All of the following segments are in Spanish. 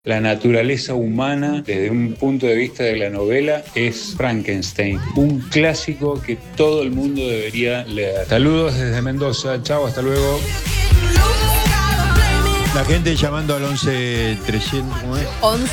La naturaleza humana, desde un punto de vista de la novela, es Frankenstein, un clásico que todo el mundo debería leer. Saludos desde Mendoza, chao, hasta luego. La gente llamando al 11-300, ¿cómo es?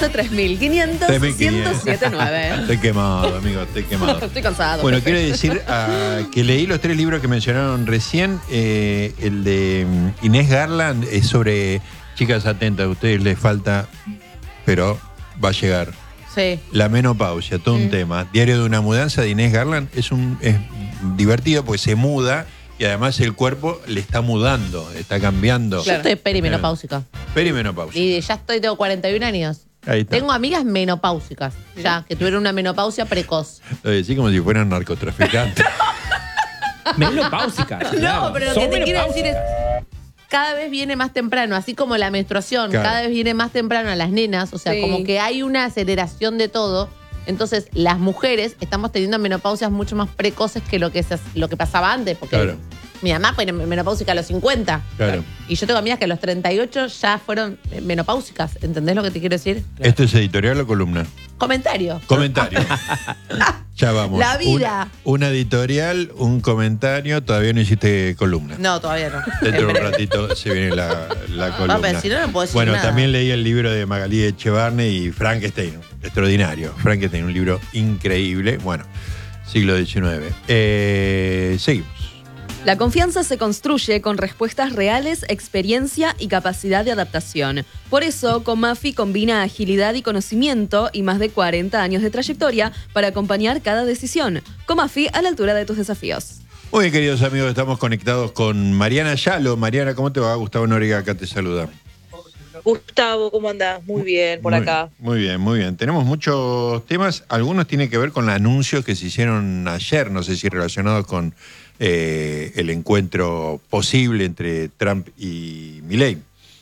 11-3500-1079. Estoy quemado, amigo, estoy quemado. Estoy cansado. Bueno, quiero decir que leí los 3 libros que mencionaron recién. El de Inés Garland es sobre, chicas atentas, a ustedes les falta, pero va a llegar. Sí. La menopausia, todo un tema. Diario de una mudanza de Inés Garland es divertido porque se muda. Y además el cuerpo le está mudando, está cambiando. Yo estoy perimenopáusica. Perimenopausia. Y tengo 41 años. Ahí está. Tengo amigas menopáusicas, ya, que tuvieron una menopausia precoz. Lo decís como si fueran narcotraficantes. Menopáusica. No, pero lo que te quiero decir es, cada vez viene más temprano, así como la menstruación, Claro. cada vez viene más temprano a las nenas, o sea, Sí. como que hay una aceleración de todo. Entonces, las mujeres estamos teniendo menopausias mucho más precoces que lo que pasaba antes, porque Claro. mi mamá fue menopáusica a los 50. Claro. Y yo tengo amigas que a los 38 ya fueron menopáusicas. ¿Entendés lo que te quiero decir? ¿Esto es editorial o columna? Comentario. Comentario. Ya vamos. La vida. Una editorial, un comentario, todavía no hiciste columna. No, todavía no. Dentro de un En breve. ratito se viene la columna. pero si no, no puedo decir bueno, nada. también leí el libro de Magalí Echevarne y Frankenstein, extraordinario. Frankenstein, un libro increíble. Bueno, siglo XIX. Seguimos. La confianza se construye con respuestas reales, experiencia y capacidad de adaptación. Por eso, Comafi combina agilidad y conocimiento y más de 40 años de trayectoria para acompañar cada decisión. Comafi a la altura de tus desafíos. Muy bien, queridos amigos, estamos conectados con Mariana Yalo. Mariana, ¿cómo te va? Gustavo Noriega acá te saluda. Gustavo, ¿cómo andás? Muy bien, por acá. Muy bien, muy bien. Tenemos muchos temas. Algunos tienen que ver con los anuncios que se hicieron ayer, no sé si relacionados con el encuentro posible entre Trump y Milei.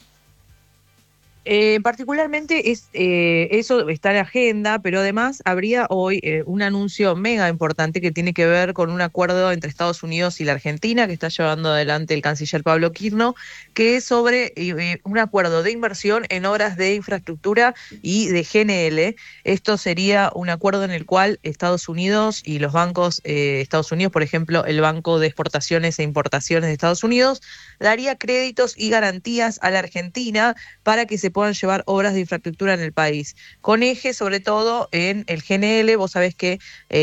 Particularmente eso está en la agenda, pero además habría hoy un anuncio mega importante que tiene que ver con un acuerdo entre Estados Unidos y la Argentina que está llevando adelante el canciller Pablo Quirno, que es sobre un acuerdo de inversión en obras de infraestructura y de GNL. Esto sería un acuerdo en el cual Estados Unidos y los bancos, Estados Unidos, por ejemplo, el Banco de Exportaciones e Importaciones de Estados Unidos, daría créditos y garantías a la Argentina para que se puedan llevar obras de infraestructura en el país, con eje sobre todo en el GNL. Vos sabés que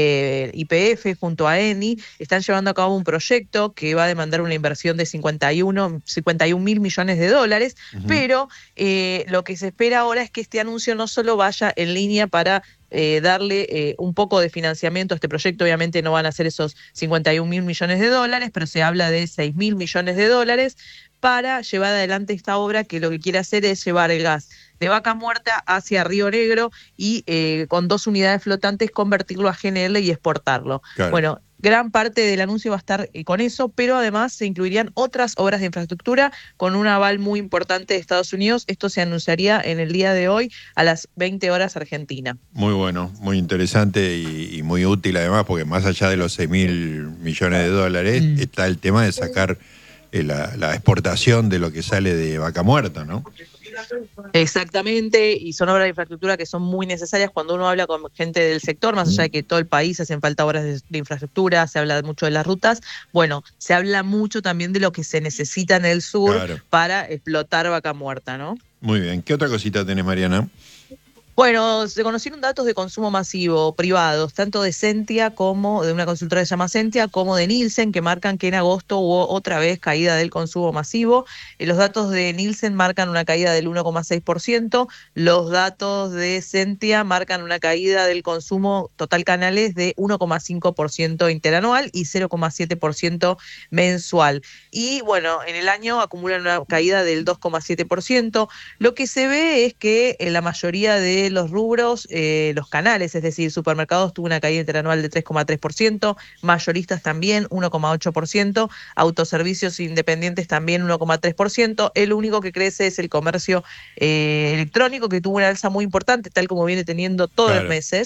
YPF junto a ENI están llevando a cabo un proyecto que va a demandar una inversión de 51 mil millones de dólares, pero lo que se espera ahora es que este anuncio no solo vaya en línea para darle un poco de financiamiento a este proyecto. Obviamente no van a ser esos 51 mil millones de dólares, pero se habla de 6 mil millones de dólares para llevar adelante esta obra, que lo que quiere hacer es llevar el gas de Vaca Muerta hacia Río Negro y con 2 unidades flotantes convertirlo a GNL y exportarlo. Claro. Bueno, gran parte del anuncio va a estar con eso, pero además se incluirían otras obras de infraestructura con un aval muy importante de Estados Unidos. Esto se anunciaría en el día de hoy a las 20 horas Argentina. Muy bueno, muy interesante y muy útil además, porque más allá de los 6 mil millones de dólares está el tema de sacar la exportación de lo que sale de Vaca Muerta, ¿no? Exactamente, y son obras de infraestructura que son muy necesarias cuando uno habla con gente del sector, más allá de que todo el país hacen falta obras de infraestructura, se habla mucho de las rutas. Bueno, se habla mucho también de lo que se necesita en el sur, Claro, para explotar Vaca Muerta, ¿no? muy bien. ¿Qué otra cosita tenés, Mariana? Bueno, se conocieron datos de consumo masivo privados, tanto de Sentia como de una consultora que se llama Sentia, como de Nielsen, que marcan que en agosto hubo otra vez caída del consumo masivo. Los datos de Nielsen marcan una caída del 1,6%, los datos de Sentia marcan una caída del consumo total canales de 1,5% interanual y 0,7% mensual. Y bueno, en el año acumulan una caída del 2,7%. Lo que se ve es que en la mayoría de los rubros, los canales, es decir, supermercados tuvo una caída interanual de 3,3%, mayoristas también 1,8%, autoservicios independientes también 1,3%, el único que crece es el comercio electrónico, que tuvo una alza muy importante, tal como viene teniendo todos los Claro. meses,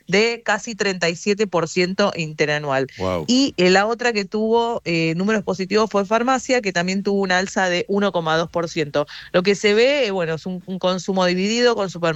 de casi 37% interanual. Wow. Y la otra que tuvo números positivos fue farmacia, que también tuvo una alza de 1,2%. Lo que se ve, bueno, es un consumo dividido con supermercados